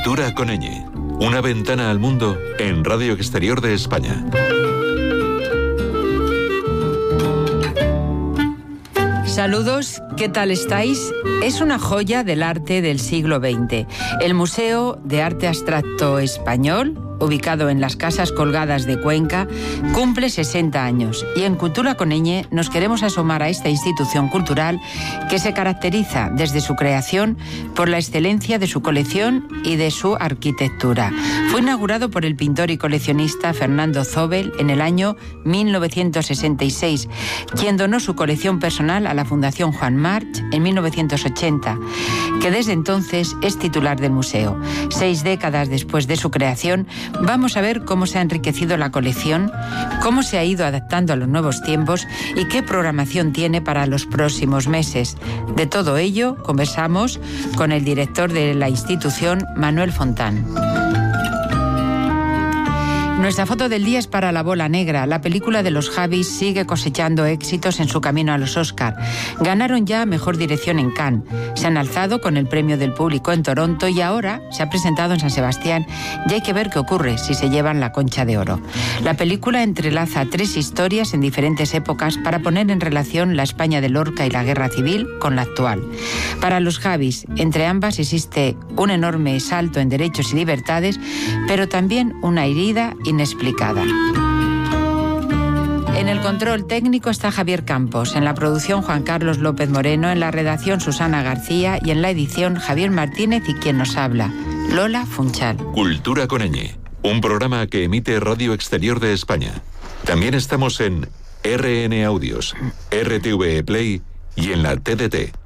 Cultura con ñ. Una ventana al mundo en Radio Exterior de España. Saludos, ¿qué tal estáis? Es una joya del arte del siglo XX. El Museo de Arte Abstracto Español, ubicado en las Casas Colgadas de Cuenca, cumple 60 años. Y en Cultura con ñ nos queremos asomar a esta institución cultural que se caracteriza desde su creación por la excelencia de su colección y de su arquitectura. Fue inaugurado por el pintor y coleccionista Fernando Zóbel en el año 1966, quien donó su colección personal a la Fundación Juan March en 1980, que desde entonces es titular del museo. 6 décadas después de su creación, vamos a ver cómo se ha enriquecido la colección, cómo se ha ido adaptando a los nuevos tiempos y qué programación tiene para los próximos meses. De todo ello conversamos con el director de la institución, Manuel Fontán. Nuestra foto del día es para La Bola Negra. La película de los Javis sigue cosechando éxitos en su camino a los Oscar. Ganaron ya Mejor Dirección en Cannes. Se han alzado con el premio del público en Toronto y ahora se ha presentado en San Sebastián y hay que ver qué ocurre si se llevan la Concha de Oro. La película entrelaza 3 historias en diferentes épocas para poner en relación la España de Lorca y la Guerra Civil con la actual. Para los Javis, entre ambas existe un enorme salto en derechos y libertades, pero también una herida inexplicada. En el control técnico está Javier Campos, en la producción Juan Carlos López Moreno, en la redacción Susana García y en la edición Javier Martínez y quien nos habla, Lola Funchal. Cultura con ñ, un programa que emite Radio Exterior de España. También estamos en RN Audios, RTV Play y en la TDT.